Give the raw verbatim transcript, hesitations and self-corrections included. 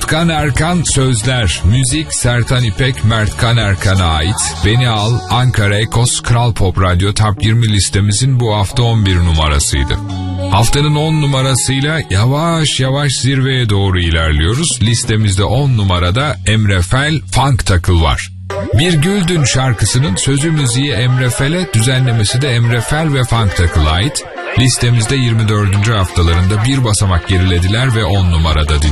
Mert Erkan sözler, müzik Sertan İpek, Mert Erkan'a ait. Beni Al, Ankara Ekos, Kral Pop Radyo Top yirmi listemizin bu hafta on bir numarasıydı. Haftanın on numarasıyla yavaş yavaş zirveye doğru ilerliyoruz. Listemizde on numarada Emre Fel, Funk Takıl var. Bir Güldün şarkısının sözü müziği Emre Fel'e, düzenlemesi de Emre Fel ve Funk Takıl'a ait. Listemizde yirmi dördüncü haftalarında bir basamak gerilediler ve on numarada dinliyoruz.